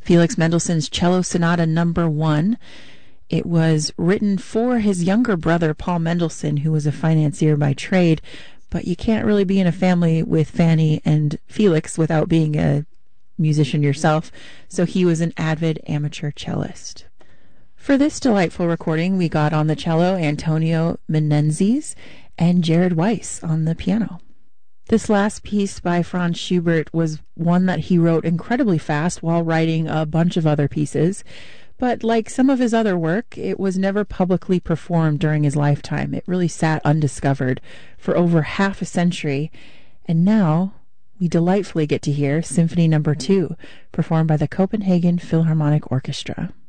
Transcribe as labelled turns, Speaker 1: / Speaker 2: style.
Speaker 1: Felix Mendelssohn's Cello Sonata Number 1. It was written for his younger brother, Paul Mendelssohn, who was a financier by trade, but you can't really be in a family with Fanny and Felix without being a musician yourself, so he was an avid amateur cellist. For this delightful recording, we got on the cello Antonio Menenzes and Jared Weiss on the piano. This last piece by Franz Schubert was one that he wrote incredibly fast while writing a bunch of other pieces, but like some of his other work, it was never publicly performed during his lifetime. It really sat undiscovered for over half a century, and now we delightfully get to hear Symphony No. 2, performed by the Copenhagen Philharmonic Orchestra.